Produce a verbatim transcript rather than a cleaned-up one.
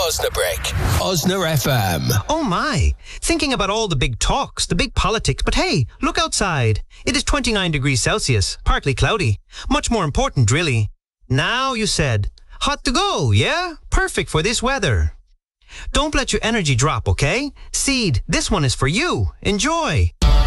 Osnabrick. Osna F M. Oh my, thinking about all the big talks, the big politics, but hey, look outside. It is twenty-nine degrees Celsius, partly cloudy. Much more important, really. Now, you said, hot to go, yeah? Perfect for this weather. Don't let your energy drop, okay? Seed, this one is for you. Enjoy.